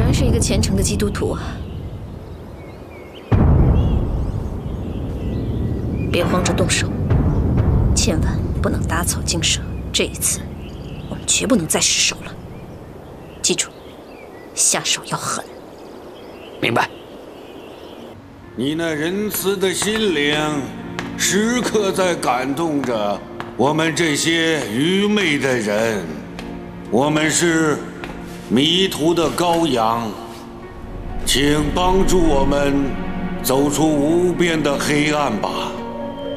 然是一个虔诚的基督徒啊！别慌着动手，千万不能打草惊蛇。这一次，我们绝不能再失手了。记住，下手要狠。 明白。 你那仁慈的心灵，时刻在感动着我们这些愚昧的人。我们是迷途的羔羊，请帮助我们走出无边的黑暗吧。